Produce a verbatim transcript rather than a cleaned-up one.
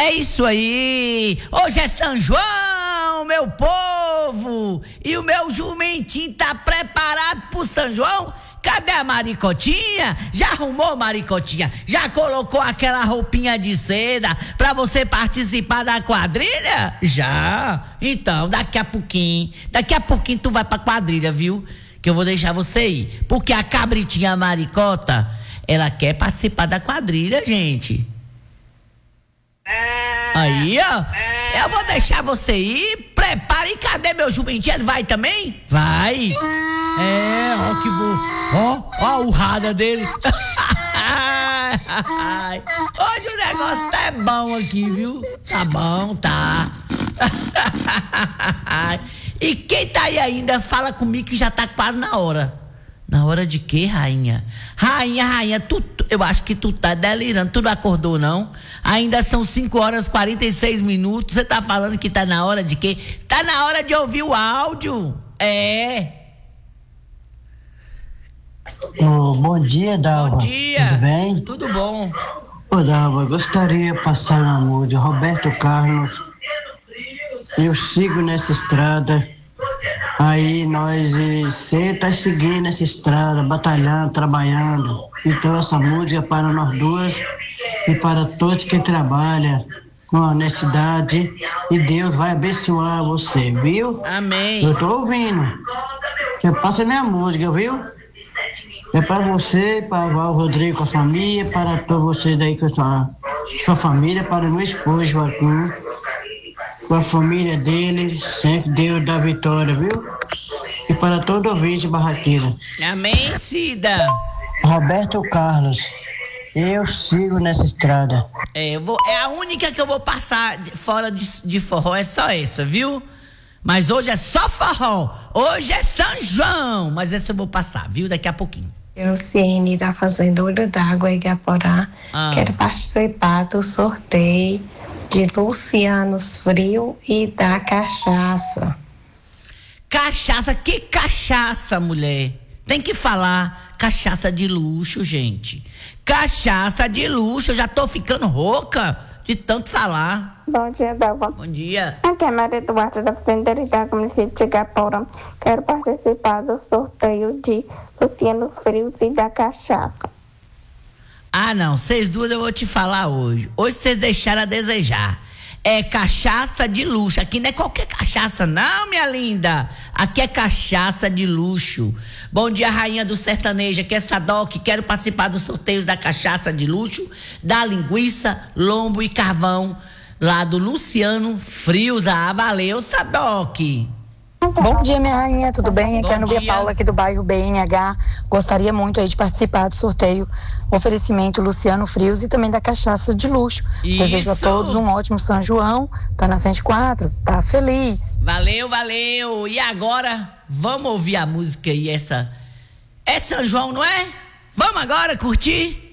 É isso aí! Hoje é São João, meu povo! E o meu jumentinho tá preparado pro São João? Cadê a Maricotinha? Já arrumou, Maricotinha? Já colocou aquela roupinha de seda pra você participar da quadrilha? Já! Então, daqui a pouquinho, daqui a pouquinho tu vai pra quadrilha, viu? Que eu vou deixar você ir. Porque a cabritinha Maricota, ela quer participar da quadrilha, gente. Aí, ó, eu vou deixar você ir. Prepare, cadê meu jumentinho? Ele vai também? Vai! É, ó que vou. Ó, ó a urrada dele. Hoje o negócio tá bom aqui, viu? Tá bom, tá. E quem tá aí ainda, fala comigo que já tá quase na hora. Na hora de quê, rainha? Rainha, rainha, tu, tu, eu acho que tu tá delirando. Tu não acordou, não? Ainda são cinco horas e quarenta e seis minutos. Você tá falando que tá na hora de quê? Tá na hora de ouvir o áudio. É. Oh, bom dia, Dalva. Bom dia. Tudo bem? Tudo bom. Ô, Dalva, gostaria de passar na música Roberto Carlos. Eu sigo nessa estrada. Aí nós sempre tá seguindo essa estrada, batalhando, trabalhando. Então essa música é para nós duas e para todos que trabalham com honestidade. E Deus vai abençoar você, viu? Amém. Eu tô ouvindo. Você passa minha música, viu? É para você, para o Rodrigo com a família, para todos vocês aí com a sua, sua família, para o meu esposo Joaquim, com a família dele, sempre Deus dá vitória, viu? E para todo ouvinte barraqueira. Amém, Cida. Roberto Carlos, eu sigo nessa estrada. É, eu vou, é a única que eu vou passar de, fora de, de forró, é só essa, viu? Mas hoje é só forró. Hoje é São João. Mas essa eu vou passar, viu? Daqui a pouquinho. Eu, Ciene, da Fazendura d'Água, Igaporá. Ah. Quero participar do sorteio de Lucianos Frio e da cachaça. Cachaça? Que cachaça, mulher? Tem que falar cachaça de luxo, gente. Cachaça de luxo. Eu já tô ficando rouca de tanto falar. Bom dia, Dalva. Bom dia. Aqui é a Maria Duarte da Fazendura d'Água, município de Igaporá. Quero participar do sorteio de Lucianos Frios e da cachaça. Ah, não, vocês duas eu vou te falar hoje. Hoje vocês deixaram a desejar. É cachaça de luxo. Aqui não é qualquer cachaça, não, minha linda. Aqui é cachaça de luxo. Bom dia, rainha do sertanejo. Aqui é Sadoc. Quero participar dos sorteios da cachaça de luxo, da linguiça, lombo e carvão, lá do Luciano Frios. Ah, valeu, Sadoc. Bom dia, minha rainha, tudo bem? Aqui Bom é a Nubia dia. Paula, aqui do bairro B N H. Gostaria muito aí de participar do sorteio, oferecimento Luciano Frios e também da cachaça de luxo. Isso. Desejo a todos um ótimo São João. Tá na cento e quatro? Tá feliz. Valeu, valeu. E agora, vamos ouvir a música aí, essa. É São João, não é? Vamos agora curtir?